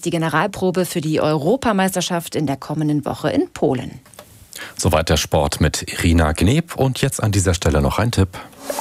die Generalprobe für die Europameisterschaft in der kommenden Woche in Polen. Soweit der Sport mit Irina Gneb. Und jetzt an dieser Stelle noch ein Tipp.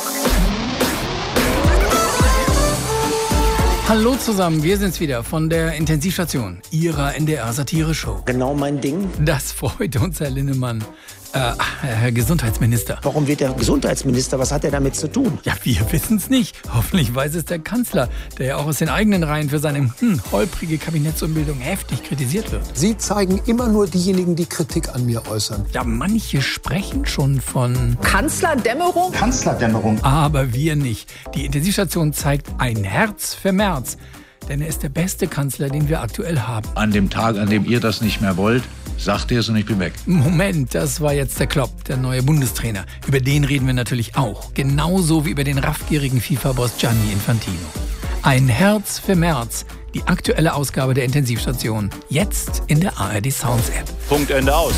Hallo zusammen, wir sind's wieder von der Intensivstation, Ihrer NDR-Satire-Show. Genau mein Ding. Das freut uns, Herr Linnemann. Herr Gesundheitsminister. Warum wird er Gesundheitsminister? Was hat er damit zu tun? Ja, wir wissen's nicht. Hoffentlich weiß es der Kanzler, der ja auch aus den eigenen Reihen für seine holprige Kabinettsumbildung heftig kritisiert wird. Sie zeigen immer nur diejenigen, die Kritik an mir äußern. Ja, manche sprechen schon von Kanzlerdämmerung? Kanzlerdämmerung. Aber wir nicht. Die Intensivstation zeigt ein Herz für Merz. Denn er ist der beste Kanzler, den wir aktuell haben. An dem Tag, an dem ihr das nicht mehr wollt, sagt ihr es und ich bin weg. Moment, das war jetzt der Klopp, der neue Bundestrainer. Über den reden wir natürlich auch. Genauso wie über den raffgierigen FIFA-Boss Gianni Infantino. Ein Herz für Merz. Die aktuelle Ausgabe der Intensivstation. Jetzt in der ARD Sounds App. Punkt, Ende, aus.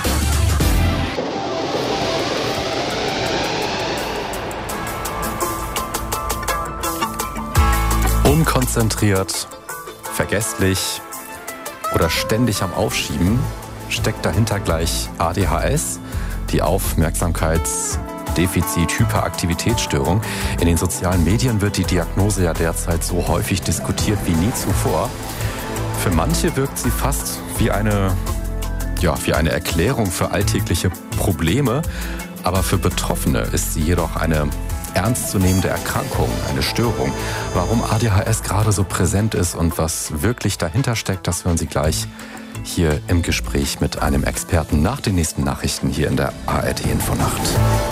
Unkonzentriert, vergesslich oder ständig am Aufschieben steckt dahinter gleich ADHS, die Aufmerksamkeitsdefizit-Hyperaktivitätsstörung. In den sozialen Medien wird die Diagnose ja derzeit so häufig diskutiert wie nie zuvor. Für manche wirkt sie fast wie eine Erklärung für alltägliche Probleme, aber für Betroffene ist sie jedoch eine ernstzunehmende Erkrankung, eine Störung. Warum ADHS gerade so präsent ist und was wirklich dahinter steckt, das hören Sie gleich hier im Gespräch mit einem Experten nach den nächsten Nachrichten hier in der ARD Infonacht.